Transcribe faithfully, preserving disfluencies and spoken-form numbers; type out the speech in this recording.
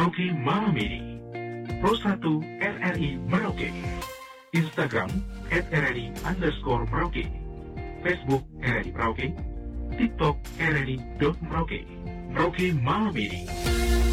Merauke malam ini. Pro satu R R I Merauke. Instagram at rri underscore Merauke. Facebook R R I Merauke. TikTok R R I dot Merauke. Merauke malam ini.